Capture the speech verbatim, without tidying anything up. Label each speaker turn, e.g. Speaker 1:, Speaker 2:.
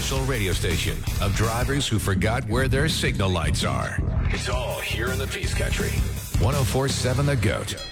Speaker 1: official radio station of drivers who forgot where their signal lights are. It's all here in the Peace Country. one oh four point seven The Goat.